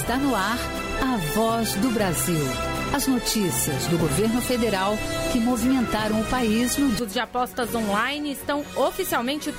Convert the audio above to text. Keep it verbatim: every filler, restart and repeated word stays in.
Está no ar a Voz do Brasil. As notícias do governo federal que movimentaram o país no... Os de apostas online estão oficialmente